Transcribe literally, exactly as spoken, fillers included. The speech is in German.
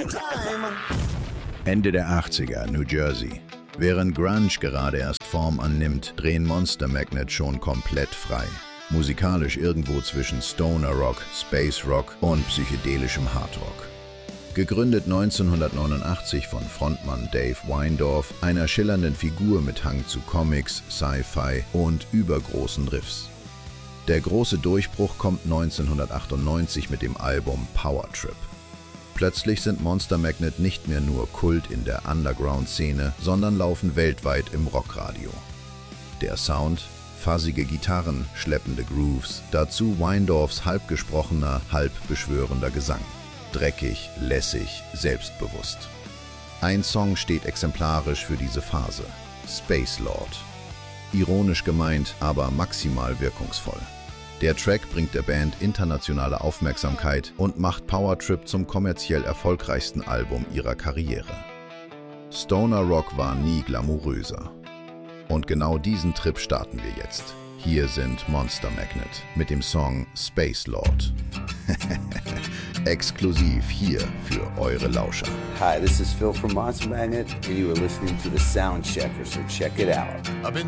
Ende der achtziger, New Jersey. Während Grunge gerade erst Form annimmt, drehen Monster Magnet schon komplett frei. Musikalisch irgendwo zwischen Stoner Rock, Space Rock und psychedelischem Hard Rock. Gegründet neunzehnhundertneunundachtzig von Frontmann Dave Weindorf, einer schillernden Figur mit Hang zu Comics, Sci-Fi und übergroßen Riffs. Der große Durchbruch kommt neunzehnhundertachtundneunzig mit dem Album Power Trip. Plötzlich sind Monster Magnet nicht mehr nur Kult in der Underground-Szene, sondern laufen weltweit im Rockradio. Der Sound? Fuzzige Gitarren, schleppende Grooves, dazu Weindorfs halb gesprochener, halb beschwörender Gesang. Dreckig, lässig, selbstbewusst. Ein Song steht exemplarisch für diese Phase: Space Lord. Ironisch gemeint, aber maximal wirkungsvoll. Der Track bringt der Band internationale Aufmerksamkeit und macht Power Trip zum kommerziell erfolgreichsten Album ihrer Karriere. Stoner Rock war nie glamouröser. Und genau diesen Trip starten wir jetzt. Hier sind Monster Magnet mit dem Song Space Lord. Exklusiv hier für eure Lauscher. Hi, this is Phil from Monster Magnet and you are listening to The Sound Checker, so check it out.